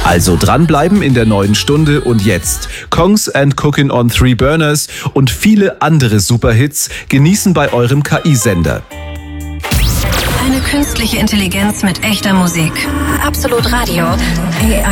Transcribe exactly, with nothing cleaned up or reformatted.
Also dranbleiben in der neuen Stunde und jetzt Kongs and Cookin' on Three Burners und viele andere Superhits genießen bei eurem K I-Sender. Eine künstliche Intelligenz mit echter Musik. Absolut Radio. A